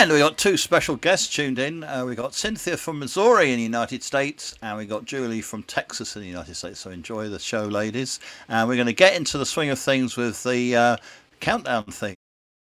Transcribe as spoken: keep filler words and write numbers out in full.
And we got two special guests tuned in. Uh, we got Cynthia from Missouri in the United States, and we got Julie from Texas in the United States. So enjoy the show, ladies. And we're going to get into the swing of things with the uh, countdown thing.